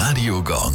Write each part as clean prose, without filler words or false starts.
Radiogong.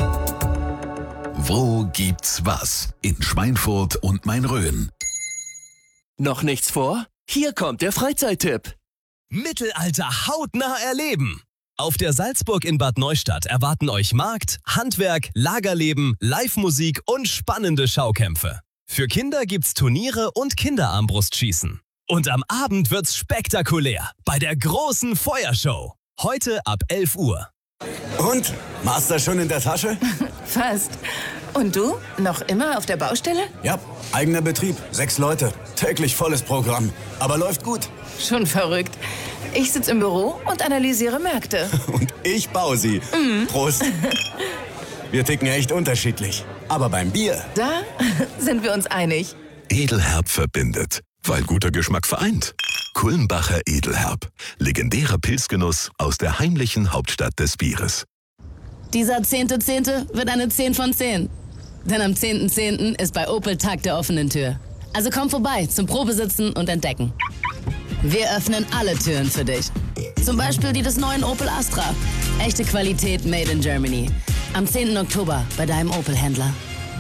Wo gibt's was? In Schweinfurt und Main-Rhön. Noch nichts vor? Hier kommt der Freizeittipp. Mittelalter hautnah erleben. Auf der Salzburg in Bad Neustadt erwarten euch Markt, Handwerk, Lagerleben, Live-Musik und spannende Schaukämpfe. Für Kinder gibt's Turniere und Kinderarmbrustschießen. Und am Abend wird's spektakulär bei der großen Feuershow. Heute ab 11 Uhr. Und? Master schon in der Tasche? Fast. Und du? Noch immer auf der Baustelle? Ja, eigener Betrieb, 6 Leute. Täglich volles Programm. Aber läuft gut. Schon verrückt. Ich sitze im Büro und analysiere Märkte. Und ich baue sie. Prost. Wir ticken echt unterschiedlich. Aber beim Bier... Da sind wir uns einig. Edelherb verbindet, weil guter Geschmack vereint. Kulmbacher Edelherb. Legendärer Pilzgenuss aus der heimlichen Hauptstadt des Bieres. Dieser 10.10. wird eine 10 von 10. Denn am 10.10. ist bei Opel Tag der offenen Tür. Also komm vorbei zum Probesitzen und Entdecken. Wir öffnen alle Türen für dich. Zum Beispiel die des neuen Opel Astra. Echte Qualität made in Germany. Am 10. Oktober bei deinem Opel-Händler.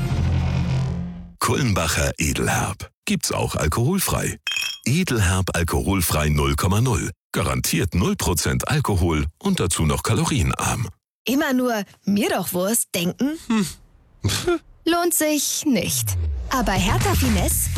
Kulmbacher Edelherb. Gibt's auch alkoholfrei. Edelherb alkoholfrei 0,0. Garantiert 0% Alkohol und dazu noch kalorienarm. Immer nur mir doch Wurst denken? Lohnt sich nicht. Aber Hertha Finesse